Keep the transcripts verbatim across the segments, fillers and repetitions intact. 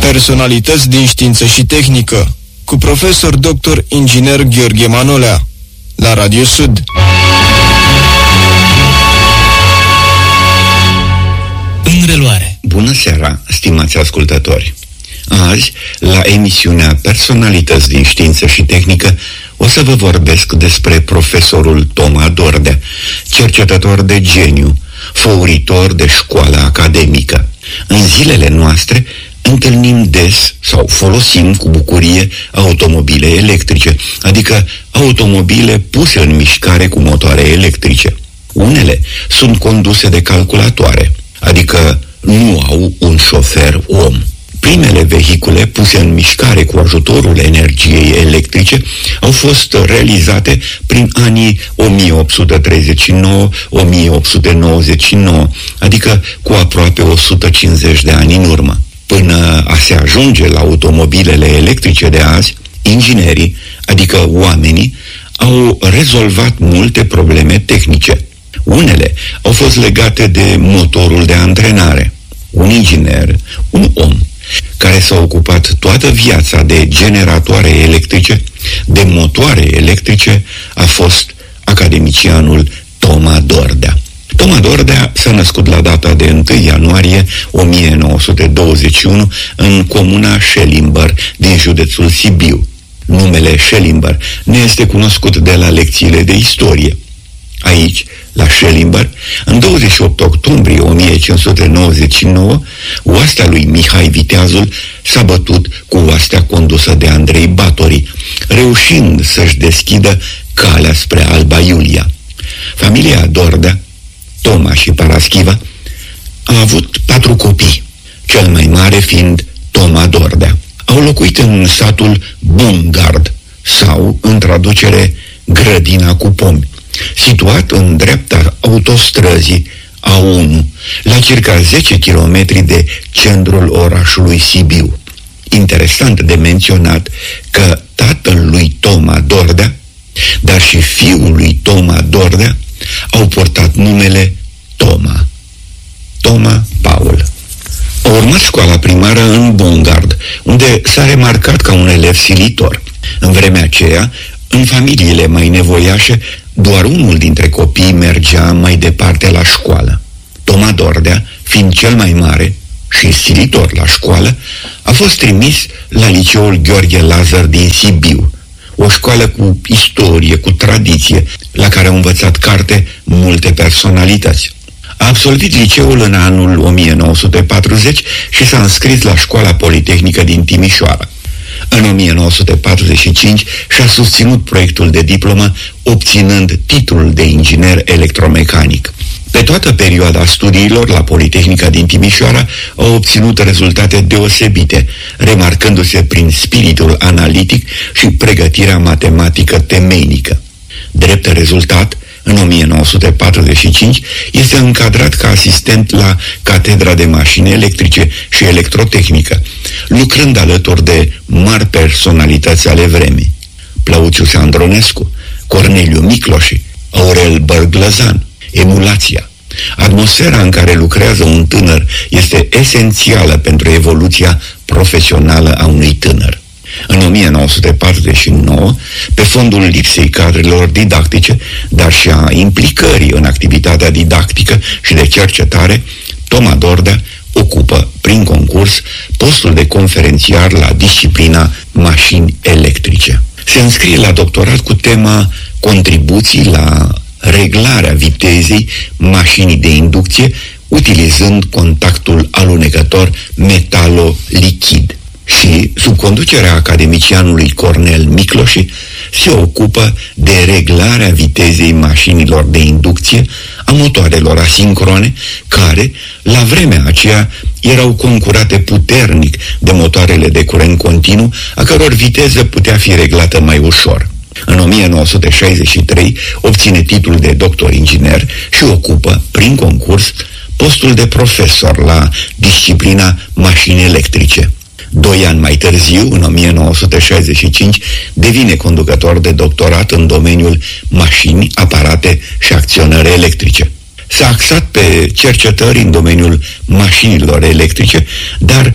Personalități din știință și tehnică, cu profesor doctor inginer Gheorghe Manolea, la Radio Sud. În reluare. Bună seara, stimați ascultători! Azi, la emisiunea Personalități din știință și tehnică, o să vă vorbesc despre profesorul Toma Dordea, cercetător de geniu, făuritor de școală academică. În zilele noastre întâlnim des sau folosim cu bucurie automobile electrice, adică automobile puse în mișcare cu motoare electrice. Unele sunt conduse de calculatoare, adică nu au un șofer om. Primele vehicule puse în mișcare cu ajutorul energiei electrice au fost realizate prin anii o mie opt sute treizeci și nouă - o mie opt sute nouăzeci și nouă, adică cu aproape o sută cincizeci de ani în urmă. Până a se ajunge la automobilele electrice de azi, inginerii, adică oamenii, au rezolvat multe probleme tehnice. Unele au fost legate de motorul de antrenare. Un inginer, un om, care s-a ocupat toată viața de generatoare electrice, de motoare electrice, a fost academicianul Toma Dordea. Toma Dordea s-a născut la data de întâi ianuarie o mie nouă sute douăzeci și unu în comuna Schellimber din județul Sibiu. Numele Schellimber ne este cunoscut de la lecțiile de istorie. Aici, la Schellimber, în douăzeci și opt octombrie o mie cinci sute nouăzeci și nouă, oastea lui Mihai Viteazul s-a bătut cu oastea condusă de Andrei Batory, reușind să-și deschidă calea spre Alba Iulia. Familia Dordea, Toma și Paraschiva, a avut patru copii, cel mai mare fiind Toma Dordea. Au locuit în satul Bungard, sau, în traducere, Grădina cu pomi, situat în dreapta autostrăzii A unu, la circa zece kilometri de centrul orașului Sibiu. Interesant de menționat că tatăl lui Toma Dordea, dar și fiul lui Toma Dordea, au portat numele Toma. Toma Paul. A urmat școala primară în Bungard, unde s-a remarcat ca un elev silitor. În vremea aceea, în familiile mai nevoiașe, doar unul dintre copii mergea mai departe la școală. Toma Dordea, fiind cel mai mare și silitor la școală, a fost trimis la liceul Gheorghe Lazar din Sibiu, o școală cu istorie, cu tradiție, la care au învățat carte multe personalități. A absolvit liceul în anul o mie nouă sute patruzeci și s-a înscris la Școala Politehnică din Timișoara. În o mie nouă sute patruzeci și cinci și-a susținut proiectul de diplomă, obținând titlul de inginer electromecanic. Pe toată perioada studiilor la Politehnica din Timișoara au obținut rezultate deosebite, remarcându-se prin spiritul analitic și pregătirea matematică temeinică. Drept rezultat, în o mie nouă sute patruzeci și cinci este încadrat ca asistent la Catedra de Mașini Electrice și Electrotehnică, lucrând alături de mari personalități ale vremii: Plăuțiu Andronescu, Corneliu Micloși, Aurel Bărglăzan. Emulația. Atmosfera în care lucrează un tânăr este esențială pentru evoluția profesională a unui tânăr. În o mie nouă sute patruzeci și nouă, pe fondul lipsei cadrelor didactice, dar și a implicării în activitatea didactică și de cercetare, Toma Dordea ocupă, prin concurs, postul de conferențiar la disciplina mașini electrice. Se înscrie la doctorat cu tema Contribuții la reglarea vitezei mașinii de inducție, utilizând contactul alunecător metalo-lichid. Și, sub conducerea academicianului Cornel Micloși, se ocupă de reglarea vitezei mașinilor de inducție, a motoarelor asincrone, care, la vremea aceea, erau concurate puternic de motoarele de curent continuu, a căror viteză putea fi reglată mai ușor. În o mie nouă sute șaizeci și trei obține titlul de doctor inginer și ocupă, prin concurs, postul de profesor la disciplina mașini electrice. Doi ani mai târziu, în o mie nouă sute șaizeci și cinci, devine conducător de doctorat în domeniul mașini, aparate și acționări electrice. S-a axat pe cercetări în domeniul mașinilor electrice, dar a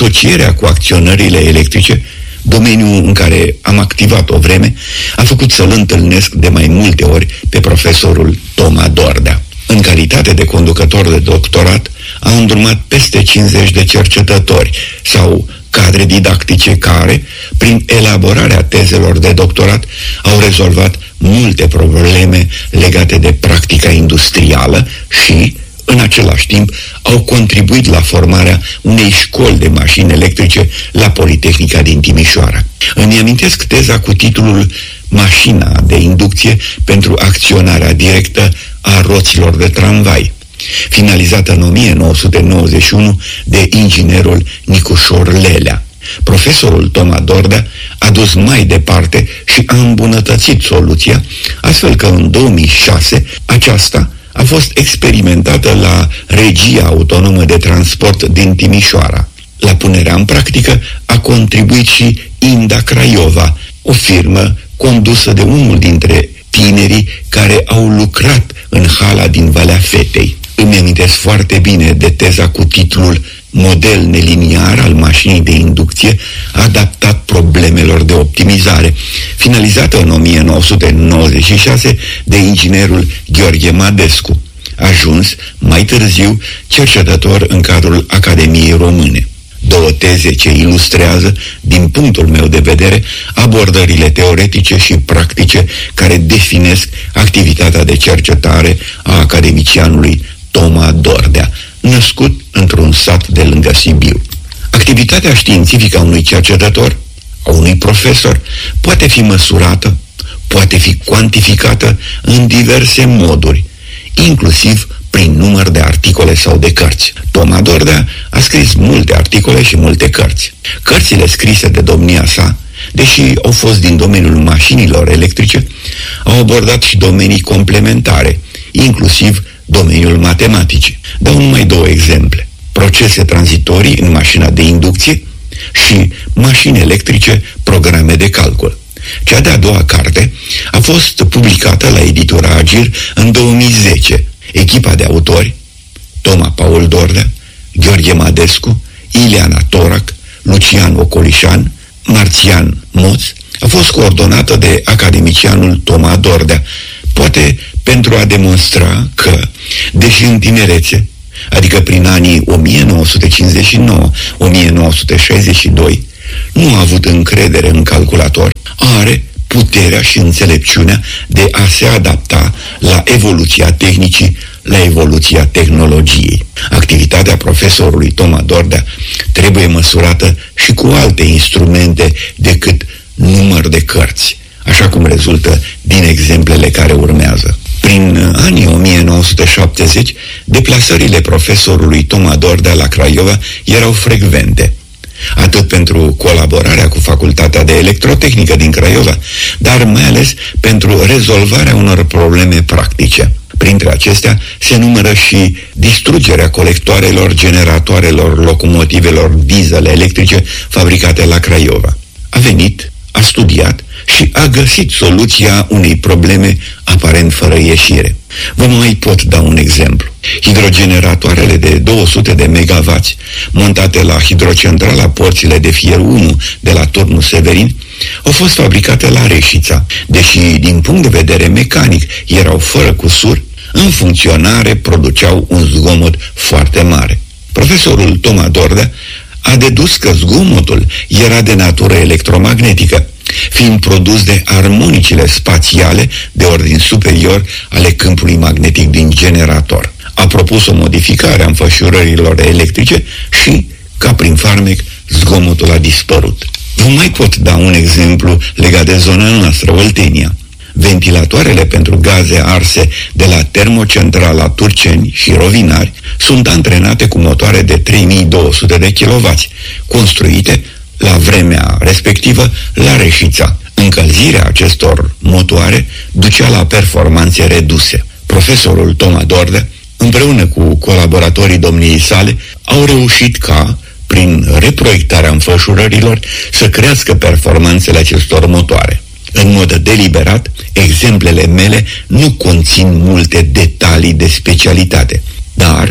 asocierea cu acționările electrice, domeniul în care am activat o vreme, a făcut să-l întâlnesc de mai multe ori pe profesorul Toma Dordea. În calitate de conducător de doctorat, a îndrumat peste cincizeci de cercetători sau cadre didactice care, prin elaborarea tezelor de doctorat, au rezolvat multe probleme legate de practica industrială și, în același timp, au contribuit la formarea unei școli de mașini electrice la Politehnica din Timișoara. Îmi amintesc teza cu titlul Mașina de inducție pentru acționarea directă a roților de tramvai, finalizată în o mie nouă sute nouăzeci și unu de inginerul Nicușor Lelea. Profesorul Toma Dordea a dus mai departe și a îmbunătățit soluția, astfel că în două mii șase aceasta a fost experimentată la Regia Autonomă de Transport din Timișoara. La punerea în practică a contribuit și Inda Craiova, o firmă condusă de unul dintre tinerii care au lucrat în hala din Valea Fetei. Îmi amintesc foarte bine de teza cu titlul Model neliniar al mașinii de inducție adaptat problemelor de optimizare, finalizată în o mie nouă sute nouăzeci și șase de inginerul Gheorghe Madescu, ajuns mai târziu cercetător în cadrul Academiei Române. Două teze ce ilustrează, din punctul meu de vedere, abordările teoretice și practice care definesc activitatea de cercetare a academicianului Toma Dordea, născut într-un sat de lângă Sibiu. Activitatea științifică a unui cercetător, a unui profesor, poate fi măsurată, poate fi cuantificată în diverse moduri, inclusiv prin număr de articole sau de cărți. Toma Dordea a scris multe articole și multe cărți. Cărțile scrise de domnia sa, deși au fost din domeniul mașinilor electrice, au abordat și domenii complementare, inclusiv domeniul matematicii. Dau numai două exemple: procese tranzitorii în mașina de inducție și mașini electrice, programe de calcul. Cea de-a doua carte a fost publicată la editura Agir în două mii zece. Echipa de autori, Toma Paul Dordea, Gheorghe Madescu, Ileana Torac, Lucian Ocolișan, Marțian Moț, a fost coordonată de academicianul Toma Dordea, poate pentru a demonstra că, deși în tinerețe, adică prin anii o mie nouă sute cincizeci și nouă - o mie nouă sute șaizeci și doi, nu a avut încredere în calculator, are puterea și înțelepciunea de a se adapta la evoluția tehnicii, la evoluția tehnologiei. Activitatea profesorului Toma Dordea trebuie măsurată și cu alte instrumente decât număr de cărți, așa cum rezultă din exemplele care urmează. Prin anii o mie nouă sute șaptezeci, deplasările profesorului Toma Dordea la Craiova erau frecvente, atât pentru colaborarea cu Facultatea de Electrotehnică din Craiova, dar mai ales pentru rezolvarea unor probleme practice. Printre acestea se numără și distrugerea colectoarelor generatoarelor locomotivelor diesel electrice fabricate la Craiova. A venit, a studiat și a găsit soluția unei probleme aparent fără ieșire. Vă mai pot da un exemplu. Hidrogeneratoarele de două sute de megavați montate la hidrocentrala Porțile de Fier unu de la Turnul Severin au fost fabricate la Reșița. Deși din punct de vedere mecanic erau fără cusur, în funcționare produceau un zgomot foarte mare. Profesorul Toma Dordea a dedus că zgomotul era de natură electromagnetică, fiind produs de armonicile spațiale de ordin superior ale câmpului magnetic din generator. A propus o modificare a înfășurărilor electrice și, ca prin farmec, zgomotul a dispărut. Vă mai pot da un exemplu legat de zona noastră, Oltenia. Ventilatoarele pentru gaze arse de la termocentrala Turceni și Rovinari sunt antrenate cu motoare de trei mii două sute de kilowați, construite la vremea respectivă la Reșița. Încălzirea acestor motoare ducea la performanțe reduse. Profesorul Toma Dordea, împreună cu colaboratorii domniei sale, au reușit ca, prin reproiectarea înfășurărilor, să crească performanțele acestor motoare. În mod deliberat, exemplele mele nu conțin multe detalii de specialitate, dar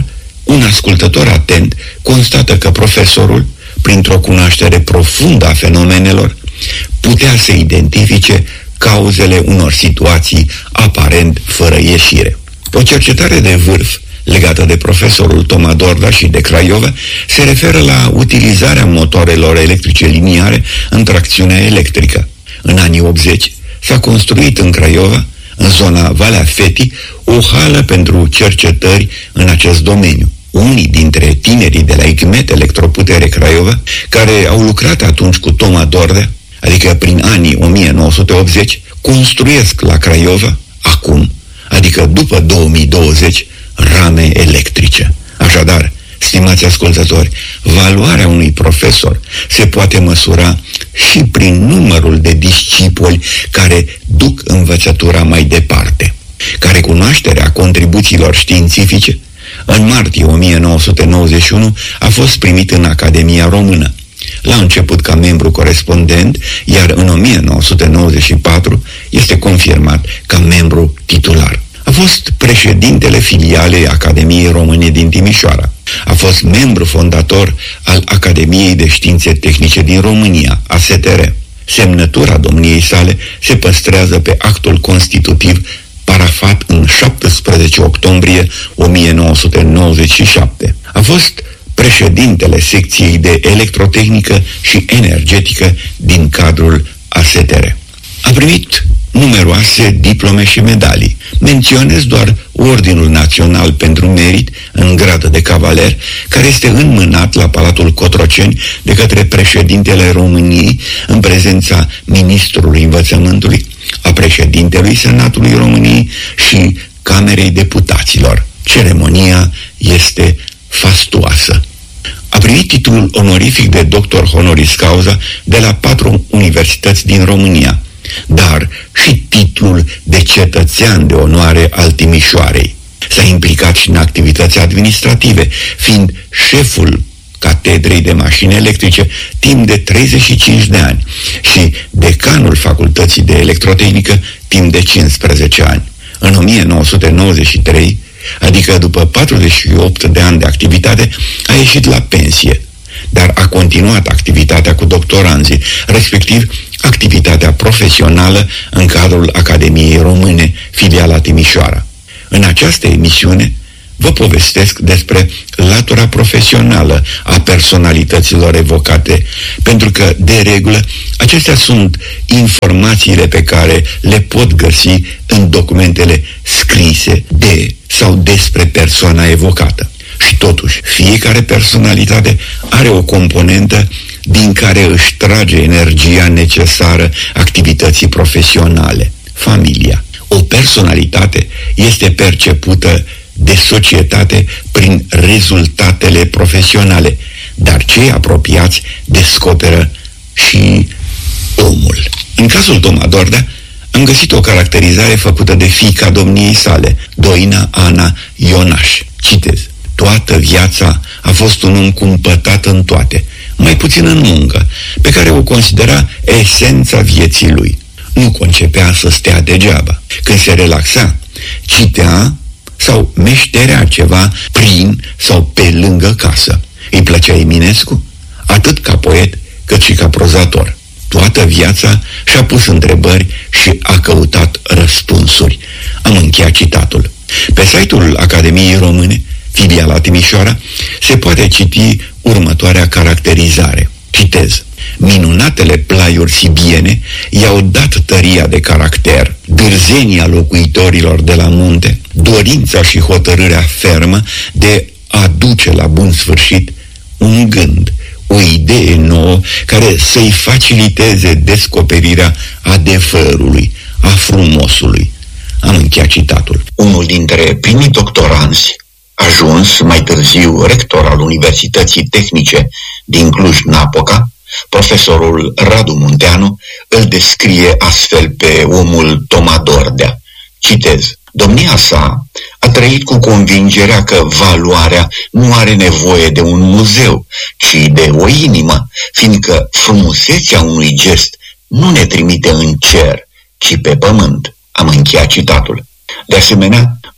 Un ascultător atent constată că profesorul, printr-o cunoaștere profundă a fenomenelor, putea să identifice cauzele unor situații aparent fără ieșire. O cercetare de vârf legată de profesorul Toma Dorda și de Craiova se referă la utilizarea motoarelor electrice liniare în tracțiunea electrică. În anii optzeci s-a construit în Craiova, în zona Valea Fetii, o hală pentru cercetări în acest domeniu. Unii dintre tinerii de la ICMET Electroputere Craiova, care au lucrat atunci cu Toma Dordea, adică prin anii o mie nouă sute optzeci, construiesc la Craiova, acum, adică după două mii douăzeci, rame electrice. Așadar, stimați ascultători, valoarea unui profesor se poate măsura și prin numărul de discipoli care duc învățătura mai departe. Ca recunoaștere a contribuțiilor științifice, în martie o mie nouă sute nouăzeci și unu a fost primit în Academia Română, la început ca membru corespondent, iar în o mie nouă sute nouăzeci și patru este confirmat ca membru titular. A fost președintele filialei Academiei Române din Timișoara. A fost membru fondator al Academiei de Științe Tehnice din România, A S T R. Semnătura domniei sale se păstrează pe actul constitutiv parafat în șaptesprezece octombrie o mie nouă sute nouăzeci și șapte. A fost președintele secției de electrotehnică și energetică din cadrul A S T R. A primit numeroase diplome și medalii. Menționez doar Ordinul Național pentru Merit în grad de cavaler, care este înmânat la Palatul Cotroceni de către președintele României în prezența ministrului învățământului, a președintelui Senatului României și Camerei Deputaților. Ceremonia este fastuoasă. A primit titlul onorific de doctor honoris causa de la patru universități din România, dar și titlul de cetățean de onoare al Timișoarei. S-a implicat și în activități administrative, fiind șeful Catedrei de Mașini Electrice timp de treizeci și cinci de ani și decanul Facultății de Electrotehnică timp de cincisprezece ani. În o mie nouă sute nouăzeci și trei, adică după patruzeci și opt de ani de activitate, a ieșit la pensie, dar a continuat activitatea cu doctoranzii, respectiv activitatea profesională în cadrul Academiei Române, filiala Timișoara. În această emisiune vă povestesc despre latura profesională a personalităților evocate, pentru că, de regulă, acestea sunt informațiile pe care le pot găsi în documentele scrise de sau despre persoana evocată. Și totuși, fiecare personalitate are o componentă din care își trage energia necesară activității profesionale, familia. O personalitate este percepută de societate prin rezultatele profesionale, dar cei apropiați descoperă și omul. În cazul Toma Dordea, am găsit o caracterizare făcută de fiica domniei sale, Doina Ana Ionaș. Citez: toată viața a fost un om cumpătat în toate, mai puțin în muncă, pe care o considera esența vieții lui. Nu concepea să stea degeaba. Când se relaxa, citea sau meșterea ceva prin sau pe lângă casă. Îi plăcea Eminescu, atât ca poet cât și ca prozator. Toată viața și-a pus întrebări și a căutat răspunsuri. Am încheiat citatul. Pe site-ul Academiei Române, filiala Timișoara, se poate citi următoarea caracterizare. Citez: minunatele plaiuri sibiene i-au dat tăria de caracter, dârzenia locuitorilor de la munte, dorința și hotărârea fermă de a duce la bun sfârșit un gând, o idee nouă care să-i faciliteze descoperirea adevărului, a frumosului. Am încheiat citatul. Unul dintre primii doctoranți, ajuns mai târziu rector al Universității Tehnice din Cluj-Napoca, profesorul Radu Munteanu, îl descrie astfel pe omul Toma Dordea. Citez: domnia sa a trăit cu convingerea că valoarea nu are nevoie de un muzeu, ci de o inimă, fiindcă frumusețea unui gest nu ne trimite în cer, ci pe pământ. Am încheiat citatul. De asemenea,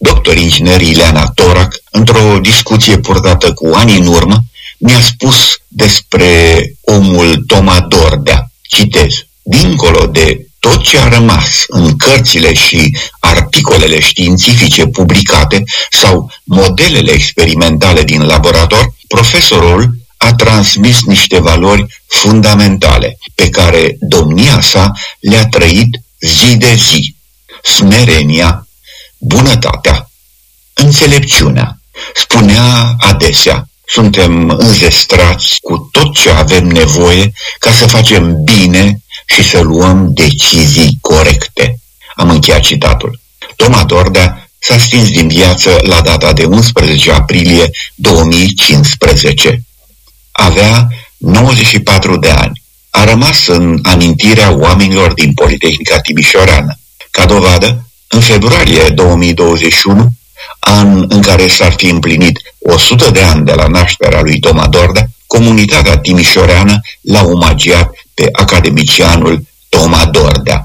Doctor inginer Ileana Torac, într-o discuție purtată cu ani în urmă, mi-a spus despre omul Toma Dordea. Citez: dincolo de tot ce a rămas în cărțile și articolele științifice publicate sau modelele experimentale din laborator, profesorul a transmis niște valori fundamentale pe care domnia sa le-a trăit zi de zi: smerenia, bunătatea, înțelepciunea. Spunea adesea: suntem înzestrați cu tot ce avem nevoie ca să facem bine și să luăm decizii corecte. Am încheiat citatul. Toma Dordea s-a stins din viață la data de unsprezece aprilie două mii cincisprezece. Avea nouăzeci și patru de ani. A rămas în amintirea oamenilor din Politehnica Timișoreană. Ca dovadă, în februarie două mii douăzeci și unu, an în care s-ar fi împlinit o sută de ani de la nașterea lui Toma Dordea, comunitatea timișoreană l-a omagiat pe academicianul Toma Dordea.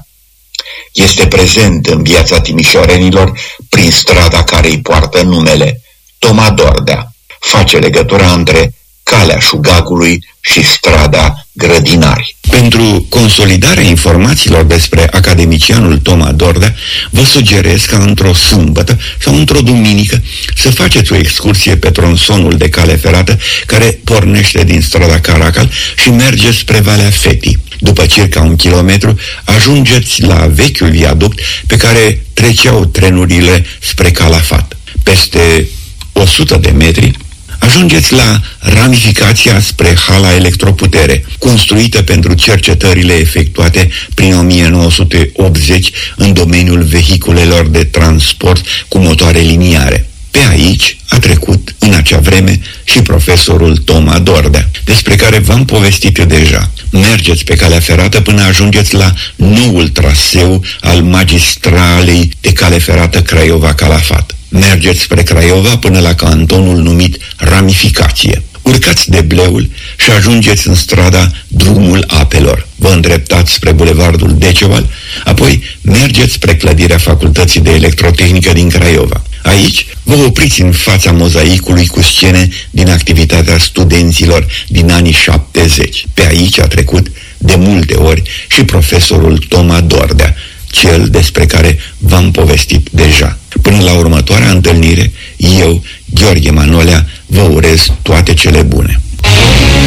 Este prezent în viața timișorenilor prin strada care îi poartă numele Toma Dordea. Face legătura între Calea Șugacului și strada Grădinari. Pentru consolidarea informațiilor despre academicianul Toma Dordea, vă sugerez ca într-o sâmbătă sau într-o duminică să faceți o excursie pe tronsonul de cale ferată care pornește din strada Caracal și merge spre Valea Fetii. După circa un kilometru, ajungeți la vechiul viaduct pe care treceau trenurile spre Calafat. Peste o sută de metri, ajungeți la ramificația spre hala Electroputere, construită pentru cercetările efectuate prin o mie nouă sute optzeci în domeniul vehiculelor de transport cu motoare liniare. Pe aici a trecut în acea vreme și profesorul Toma Dordea, despre care v-am povestit eu deja. Mergeți pe calea ferată până ajungeți la noul traseu al magistralei de cale ferată Craiova-Calafat. Mergeți spre Craiova până la cantonul numit Ramificație. Urcați debleul și ajungeți în strada Drumul Apelor. Vă îndreptați spre bulevardul Deceval, apoi mergeți spre clădirea Facultății de Electrotehnică din Craiova. Aici vă opriți în fața mozaicului cu scene din activitatea studenților din anii șaptezeci. Pe aici a trecut de multe ori și profesorul Toma Dordea, cel despre care v-am povestit deja. Până la următoarea întâlnire, eu, Gheorghe Manolea, vă urez toate cele bune.